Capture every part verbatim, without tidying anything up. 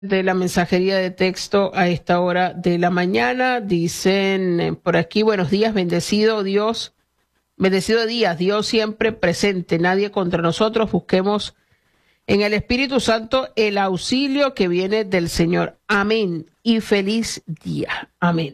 de la mensajería de texto a esta hora de la mañana. Dicen eh, por aquí, buenos días, bendecido Dios, bendecido día, Dios siempre presente, nadie contra nosotros, busquemos en el Espíritu Santo el auxilio que viene del Señor. Amén y feliz día. Amén.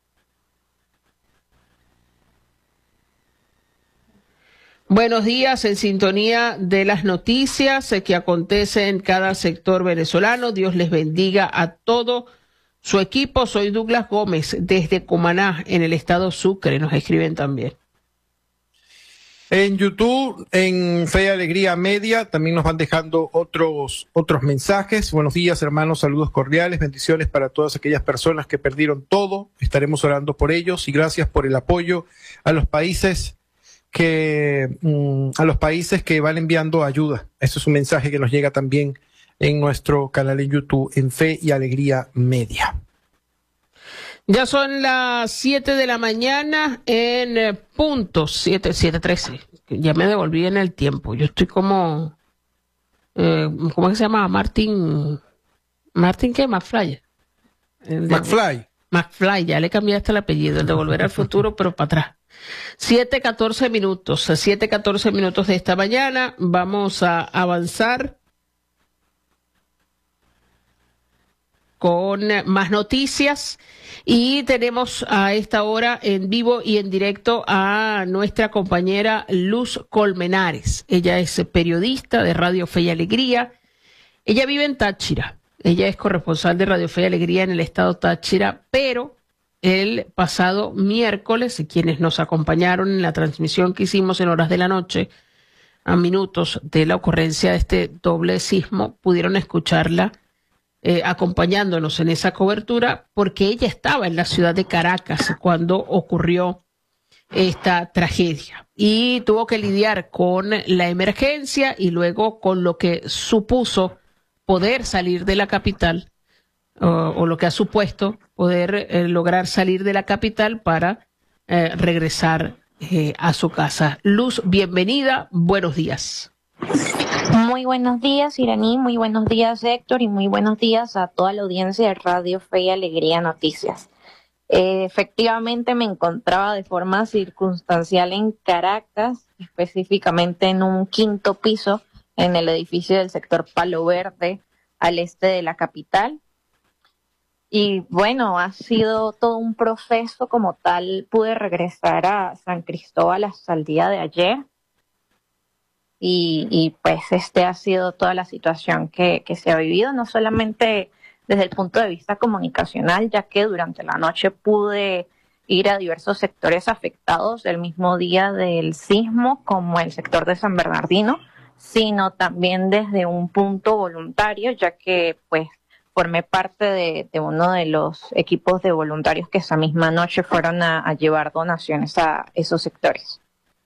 Buenos días, en sintonía de las noticias que acontecen en cada sector venezolano. Dios les bendiga a todo su equipo. Soy Douglas Gómez desde Cumaná, en el estado Sucre. Nos escriben también. En YouTube, en Fe y Alegría Media, también nos van dejando otros, otros mensajes. Buenos días, hermanos, saludos cordiales, bendiciones para todas aquellas personas que perdieron todo. Estaremos orando por ellos y gracias por el apoyo a los países que mm, a los países que van enviando ayuda. Eso es un mensaje que nos llega también en nuestro canal en YouTube, en Fe y Alegría Media. Ya son las siete de la mañana en eh, punto, siete, siete trece. Ya me devolví en el tiempo. Yo estoy como, eh, ¿cómo es que se llama? Martin, ¿Martin qué? McFly. McFly. McFly, ya le cambiaste el apellido, el de Volver al Futuro, pero para atrás. siete catorce minutos, siete catorce minutos de esta mañana. Vamos a avanzar con más noticias y tenemos a esta hora en vivo y en directo a nuestra compañera Luz Colmenares. Ella es periodista de Radio Fe y Alegría. Ella vive en Táchira. Ella es corresponsal de Radio Fe y Alegría en el estado Táchira, pero el pasado miércoles, quienes nos acompañaron en la transmisión que hicimos en horas de la noche, a minutos de la ocurrencia de este doble sismo, pudieron escucharla eh, acompañándonos en esa cobertura, porque ella estaba en la ciudad de Caracas cuando ocurrió esta tragedia y tuvo que lidiar con la emergencia y luego con lo que supuso poder salir de la capital, o, o lo que ha supuesto poder eh, lograr salir de la capital para eh, regresar eh, a su casa. Luz, bienvenida, buenos días. Muy buenos días, Iraní, muy buenos días, Héctor, y muy buenos días a toda la audiencia de Radio Fe y Alegría Noticias. Eh, efectivamente me encontraba de forma circunstancial en Caracas, específicamente en un quinto piso en el edificio del sector Palo Verde, al este de la capital. Y bueno, ha sido todo un proceso como tal. Pude regresar a San Cristóbal hasta el día de ayer. Y, y pues este ha sido toda la situación que, que se ha vivido, no solamente desde el punto de vista comunicacional, ya que durante la noche pude ir a diversos sectores afectados el mismo día del sismo, como el sector de San Bernardino, sino también desde un punto voluntario, ya que pues formé parte de, de uno de los equipos de voluntarios que esa misma noche fueron a, a llevar donaciones a esos sectores.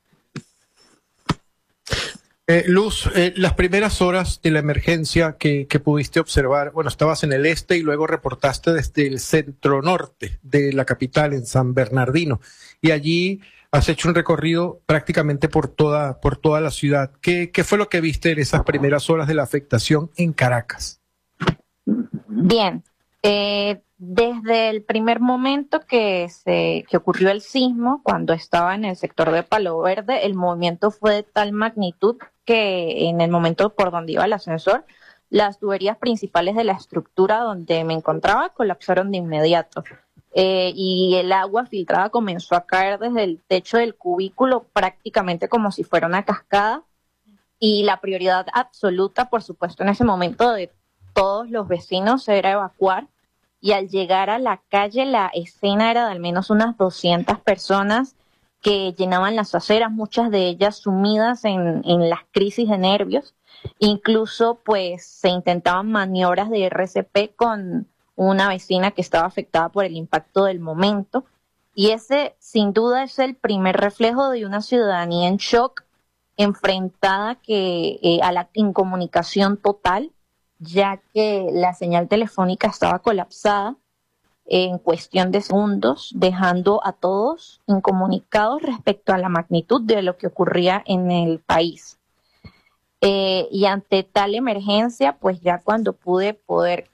Eh, Luz, eh, las primeras horas de la emergencia que, que pudiste observar, bueno, estabas en el este y luego reportaste desde el centro norte de la capital, en San Bernardino, y allí has hecho un recorrido prácticamente por toda, por toda la ciudad. ¿Qué, qué fue lo que viste en esas primeras horas de la afectación en Caracas? Bien, eh, desde el primer momento que, se, que ocurrió el sismo, cuando estaba en el sector de Palo Verde, el movimiento fue de tal magnitud que en el momento por donde iba el ascensor, las tuberías principales de la estructura donde me encontraba colapsaron de inmediato. Eh, y el agua filtrada comenzó a caer desde el techo del cubículo prácticamente como si fuera una cascada, y la prioridad absoluta, por supuesto, en ese momento de todos los vecinos era evacuar, y al llegar a la calle la escena era de al menos unas doscientas personas que llenaban las aceras, muchas de ellas sumidas en, en las crisis de nervios. Incluso pues se intentaban maniobras de R C P con una vecina que estaba afectada por el impacto del momento, y ese sin duda es el primer reflejo de una ciudadanía en shock, enfrentada que, eh, a la incomunicación total, ya que la señal telefónica estaba colapsada en cuestión de segundos, dejando a todos incomunicados respecto a la magnitud de lo que ocurría en el país. Eh, y ante tal emergencia, pues ya cuando pude poder